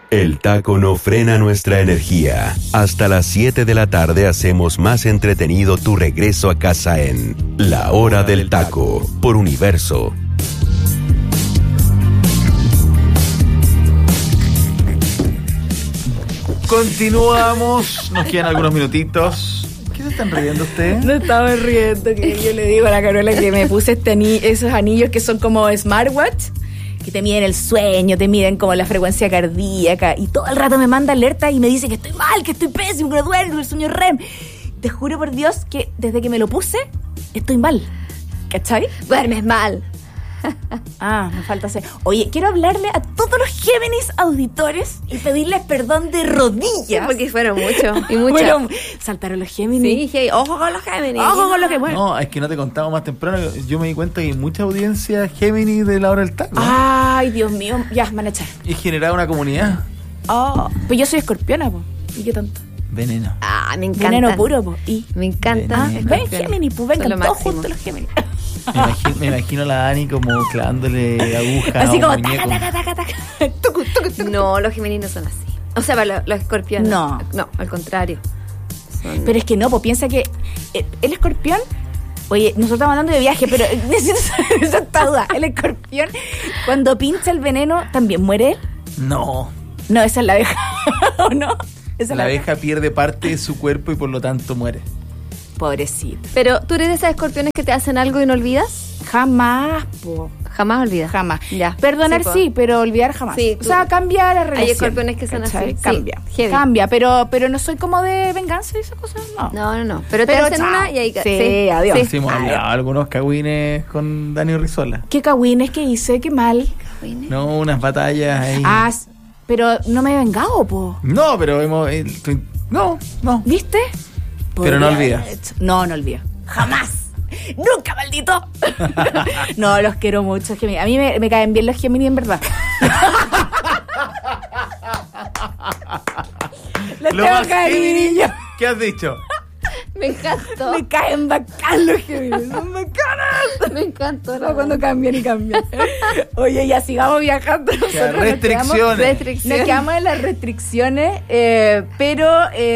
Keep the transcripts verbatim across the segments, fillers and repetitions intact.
El taco no frena nuestra energía. Hasta las siete de la tarde hacemos más entretenido tu regreso a casa en La Hora del Taco, por Universo. Continuamos, nos quedan algunos minutitos. ¿Qué se están riendo ustedes? No estaba riendo, que yo le digo a la Carola que me puse este ani- esos anillos que son como smartwatch, que te miden el sueño, te miden como la frecuencia cardíaca, y todo el rato me manda alerta y me dice que estoy mal, que estoy pésimo, que no duermo, el sueño R E M. Te juro por Dios que desde que me lo puse, estoy mal. ¿Cachai? Duermes mal. Ah, me falta hacer. Oye, quiero hablarle a todos los Géminis auditores y pedirles perdón de rodillas. Sí, porque fueron muchos y muchos. Bueno, saltaron los Géminis. Sí, hey, ojo con los Géminis. Ojo con los que bueno. No, es que no te contaba más temprano. Yo me di cuenta que hay mucha audiencia Géminis de La Hora del Taco. Ay, Dios mío, ya, me van a echar. Y generaba una comunidad. Oh, pues yo soy escorpiona, po. ¿Y qué tanto? Veneno. Ah, me encanta. Veneno puro, po. ¿Y? Me encanta. Ah, ven Géminis, pues vengan Son lo todos máximo. juntos los Géminis. Me imagino, me imagino a la Dani como clavándole agujas Así a un como muñeco. taca, taca, taca, taca. Tucu, tucu, tucu. No, los Géminis no son así. O sea, para los, los escorpiones. No. No, al contrario. Son... Pero es que no, pues piensa que eh, el escorpión. Oye, nosotros estamos hablando de viaje, pero necesito saber esa esta duda. El escorpión, cuando pincha el veneno, ¿también muere él? No. No, esa es la abeja. ¿O no? Esa es La abeja pierde parte de su cuerpo y por lo tanto muere. Pobrecito. Pero, ¿tú eres de esas escorpiones que te hacen algo y no olvidas? Jamás, po. Jamás olvidas. Jamás. Ya. Perdonar Sí, po. sí, pero olvidar jamás. Sí, o sea, tú- cambia la relación. Hay escorpiones que son ¿cachai? así. Sí, Cambia. heavy. Cambia, pero, pero no soy como de venganza y esas cosas, no. No, no, no. Pero te Pero hacen chao. una y ahí... Sí, adiós. Sí, hemos hablado algunos cagüines con Dani Rizola. ¿Qué cagüines que hice? Qué mal. No, unas batallas ahí. Ah, s- pero no me he vengado, po. No, pero hemos... eh, tu- no, no. ¿Viste? Pero no Podría olvidas. haber hecho- No, no olvido. Jamás. Nunca, maldito. No, los quiero mucho, Gemini. A mí me, me caen bien los Gemini, en verdad. Les Lo tengo más Géminis, cariño. ¿qué has dicho? Me encantó. Me caen bacán los Gemini. Son bacanas. Me encantó. No, cuando cambian y cambian. Oye, ya sigamos viajando. Nosotros nos quedamos- restricciones. Restricciones. Nos quedamos en las restricciones, eh, pero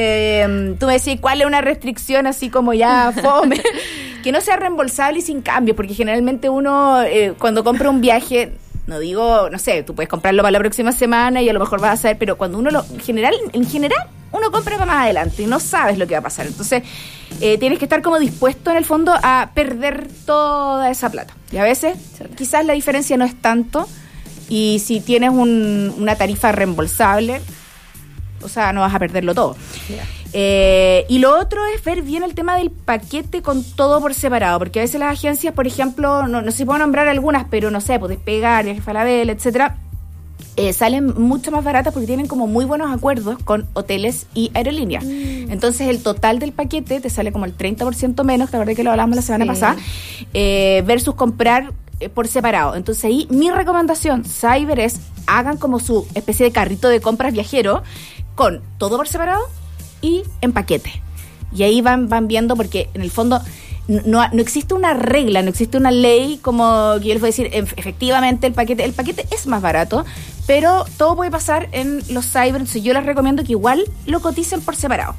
eh, tú me decís, ¿cuál es una restricción así como ya fome? Que no sea reembolsable y sin cambio, porque generalmente uno, eh, cuando compra un viaje, no digo, no sé, tú puedes comprarlo para la próxima semana y a lo mejor vas a saber, pero cuando uno lo, en general, en general, uno compra para más adelante y no sabes lo que va a pasar. Entonces, eh, tienes que estar como dispuesto en el fondo a perder toda esa plata. Y a veces, quizás la diferencia no es tanto, y si tienes un, una tarifa reembolsable, o sea, no vas a perderlo todo. Yeah. Eh, y lo otro es ver bien el tema del paquete con todo por separado, porque a veces las agencias, por ejemplo, no, no sé si puedo nombrar algunas, pero no sé, pues Despegar, Viajes Falabella, etcétera, eh, salen mucho más baratas porque tienen como muy buenos acuerdos con hoteles y aerolíneas. Mm. Entonces el total del paquete te sale como el treinta por ciento menos, la verdad que lo hablamos la semana Sí. pasada, eh, versus comprar eh, por separado. Entonces ahí mi recomendación, Cyber, es hagan como su especie de carrito de compras viajero con todo por separado y en paquete. Y ahí van, van viendo, porque en el fondo no, no existe una regla, no existe una ley como que yo les voy a decir, efectivamente el paquete, el paquete es más barato, pero todo puede pasar en los cyber, entonces yo les recomiendo que igual lo coticen por separado.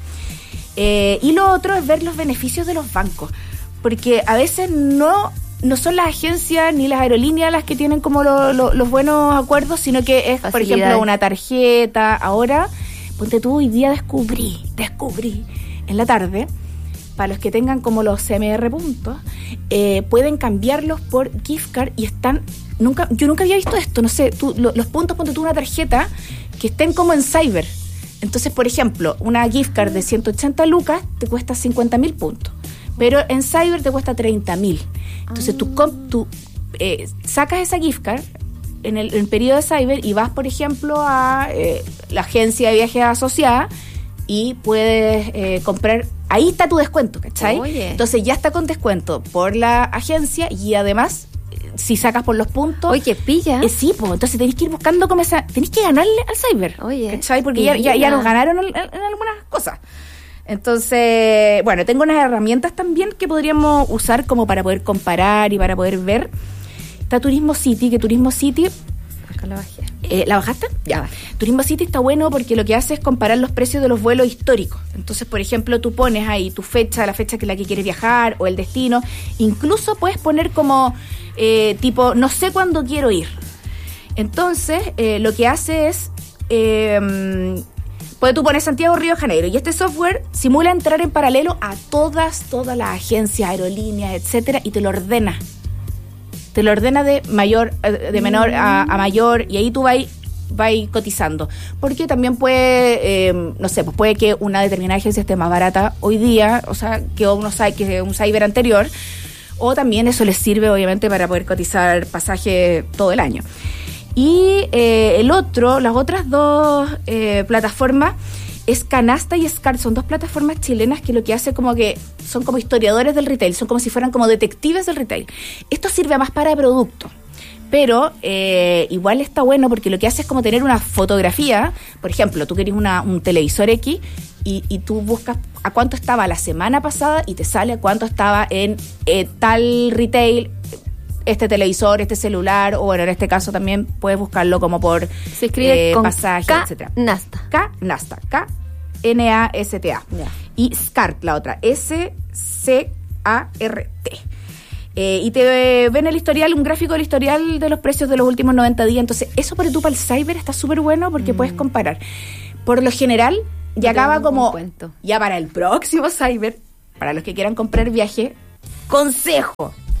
Eh, y lo otro es ver los beneficios de los bancos, porque a veces no, no son las agencias ni las aerolíneas las que tienen como lo, lo, los buenos acuerdos, sino que es, por ejemplo, una tarjeta. Ahora, ponte tú, hoy día descubrí, descubrí en la tarde, para los que tengan como los C M R puntos, eh, pueden cambiarlos por gift card y están, nunca, yo nunca había visto esto, no sé, tú, lo, los puntos, ponte tú una tarjeta que estén como en Cyber. Entonces, por ejemplo, una gift card de ciento ochenta lucas te cuesta cincuenta mil puntos, pero en Cyber te cuesta treinta mil. Entonces, tú, comp- tú eh, sacas esa gift card en el, en el periodo de Cyber y vas, por ejemplo, a eh, la agencia de viajes asociada y puedes eh, comprar, ahí está tu descuento, ¿cachai? Oye. Entonces ya está con descuento por la agencia y además, eh, si sacas por los puntos... Oye, ¿qué pilla? Eh, sí, pues entonces tenés que ir buscando como esa... Tenés que ganarle al Cyber, Oye, ¿cachai? Porque ya, ya, ya nos ganaron en, en, en algunas cosas. Entonces, bueno, tengo unas herramientas también que podríamos usar como para poder comparar y para poder ver. Está Turismo City, que Turismo City... Acá lo bajé. Eh, ¿La bajaste? Ya. Turismo City está bueno porque lo que hace es comparar los precios de los vuelos históricos. Entonces, por ejemplo, tú pones ahí tu fecha, la fecha que la que quieres viajar o el destino. Incluso puedes poner como eh, tipo, no sé cuándo quiero ir. Entonces, eh, lo que hace es... Eh, Puedes tú poner Santiago, Río de Janeiro, y este software simula entrar en paralelo a todas, todas las agencias, aerolíneas, etcétera, y te lo ordena. Te lo ordena de mayor, de menor a, a mayor, y ahí tú vas, vas cotizando. Porque también puede, eh, no sé, pues puede que una determinada agencia esté más barata hoy día, o sea, que uno sabe que un cyber anterior, o también eso les sirve, obviamente, para poder cotizar pasaje todo el año. Y eh, el otro, las otras dos eh, plataformas es Canasta y Scar, son dos plataformas chilenas que lo que hace como que son como historiadores del retail, son como si fueran como detectives del retail. Esto sirve más para producto, pero eh, igual está bueno porque lo que hace es como tener una fotografía. Por ejemplo, tú querés una, un televisor X y, y tú buscas a cuánto estaba la semana pasada y te sale a cuánto estaba en eh, tal retail, este televisor, este celular, o bueno, en este caso también puedes buscarlo como por se escribe eh, con pasaje, K, etcétera. Nasta. K, Nasta, K, N A S T A. Ya. Y SCART, la otra, S C A R T. Eh, y te ven el historial, un gráfico del historial de los precios de los últimos noventa días. Entonces, eso para tú, para el cyber, está súper bueno porque mm. puedes comparar. Por lo general, ya acaba como, ya para el próximo cyber, para los que quieran comprar viaje, consejo.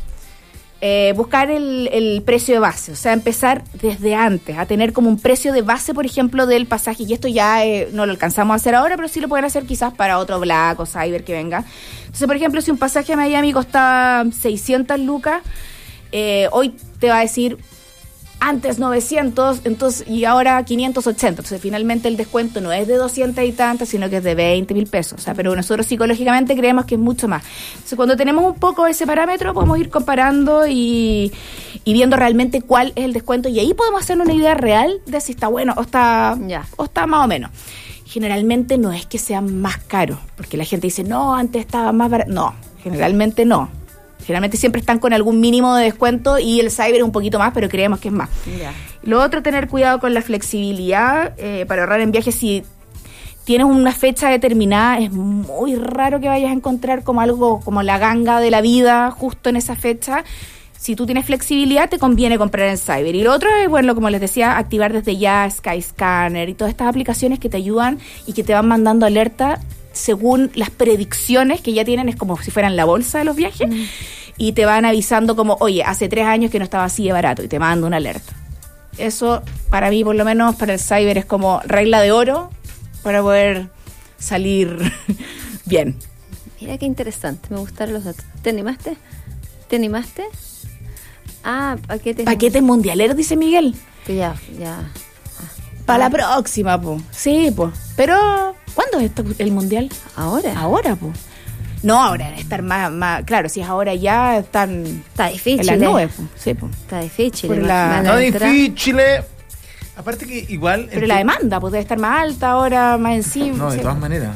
Eh, buscar el, el precio de base, o sea, empezar desde antes, a tener como un precio de base, por ejemplo, del pasaje, y esto ya eh, no lo alcanzamos a hacer ahora, pero sí lo pueden hacer quizás para otro Black o Cyber que venga. Entonces, por ejemplo, si un pasaje a Miami costaba seiscientas lucas, eh, hoy te va a decir antes novecientos, entonces, y ahora quinientos ochenta. Entonces, finalmente el descuento no es de doscientas y tantas, sino que es de veinte mil pesos. O sea, pero nosotros psicológicamente creemos que es mucho más. Entonces, cuando tenemos un poco ese parámetro, podemos ir comparando y, y viendo realmente cuál es el descuento. Y ahí podemos hacer una idea real de si está bueno o está, ya. o está más o menos. Generalmente no es que sea más caro, porque la gente dice, no, antes estaba más barato. No, generalmente no. Generalmente siempre están con algún mínimo de descuento y el cyber un poquito más, pero creemos que es más. Yeah. Lo otro, tener cuidado con la flexibilidad eh, para ahorrar en viajes. Si tienes una fecha determinada, es muy raro que vayas a encontrar como algo como la ganga de la vida justo en esa fecha. Si tú tienes flexibilidad, te conviene comprar en cyber. Y lo otro es, bueno, como les decía, activar desde ya Skyscanner y todas estas aplicaciones que te ayudan y que te van mandando alerta según las predicciones que ya tienen, es como si fueran la bolsa de los viajes, mm. y te van avisando como, oye, hace tres años que no estaba así de barato, y te manda una alerta. Eso, para mí, por lo menos, para el cyber es como regla de oro para poder salir bien. Mira qué interesante, me gustaron los datos. ¿Te animaste? ¿Te animaste? Ah, paquetes. Paquetes mundialeros, dice Miguel. Que ya, ya. Para ah. la próxima, po. Sí, po. Pero, ¿cuándo es esto, el mundial? Ahora. Ahora, po. No, ahora debe estar más, más... Claro, si es ahora ya están... Está difícil. En las nubes, po. Sí, po. Está difícil. Por la... Está difícil. Aparte que igual... Pero la demanda, pues debe estar más alta ahora, más encima. No, de sí, todas po. maneras.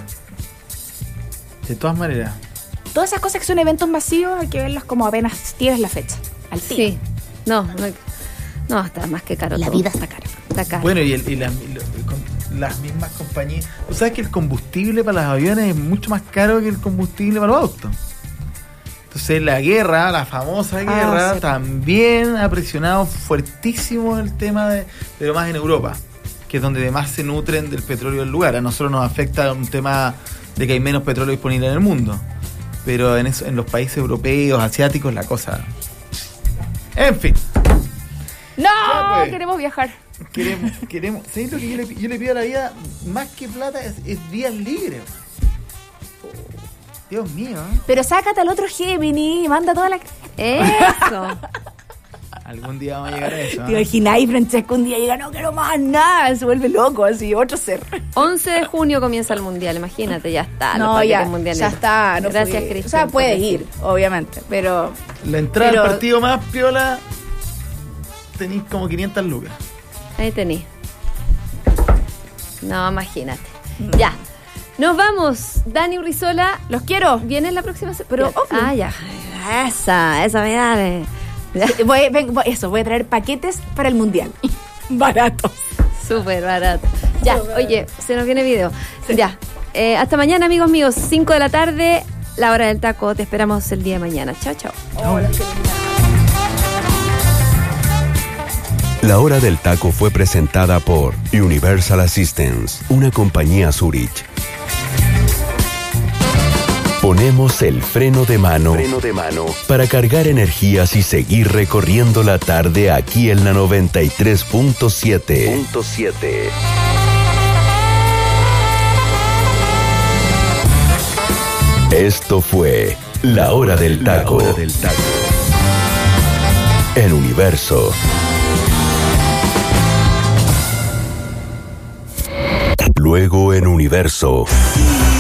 De todas maneras. Todas esas cosas que son eventos masivos hay que verlas como apenas tienes la fecha. Al tiro. Sí. No, no, no, está más que caro. La todo. vida está cara. Está caro. Bueno, y, el, y las, y lo- con las mismas compañías. ¿Tú sabes que el combustible para los aviones es mucho más caro que el combustible para los autos? Entonces la guerra, la famosa guerra, sí. también ha presionado fuertísimo el tema de, pero más en Europa, que es donde más se nutren del petróleo del lugar. A nosotros nos afecta un tema de que hay menos petróleo disponible en el mundo, pero en, eso, en los países europeos, asiáticos, la cosa... En fin, ¡No! Ya, pues. Queremos viajar. queremos, queremos, ¿sabes lo que yo le, yo le pido a la vida? Más que plata es, es días libres. Oh, Dios mío, ¿eh? Pero sácate al otro Gemini y manda toda la... Eso. Algún día vamos a llegar a eso. ¿Te ¿eh? imagináis, Francesco, un día llega, no quiero más nada? Se vuelve loco, así, otro ser. once de junio comienza el mundial, imagínate, ya está. no, los paquetes ya, mundiales. ya está. No Gracias, fui- Cristian. O sea, por puedes decir. ir, obviamente, pero... La entrada Pero- al partido más piola tenéis como quinientas lucas. Ahí tení. No, imagínate. Ya. Nos vamos. Dani Urrizola, Los quiero. ¿viene la próxima semana? Pero, obvio. Ah, ya. Esa, esa me da. de- Voy, ven, voy- eso, voy a traer paquetes para el mundial. Barato. Súper barato. Ya, oye, se nos viene video. Sí. Ya. Eh, hasta mañana, amigos míos. cinco de la tarde, la hora del taco. Te esperamos el día de mañana. Chao, chao. Hola. La hora del taco fue presentada por Universal Assistance, una compañía Zurich. Ponemos el freno de mano, freno de mano para cargar energías y seguir recorriendo la tarde aquí en la noventa y tres punto siete. Esto fue La Hora del Taco. La Hora del Taco. En Universo. Luego en Universo.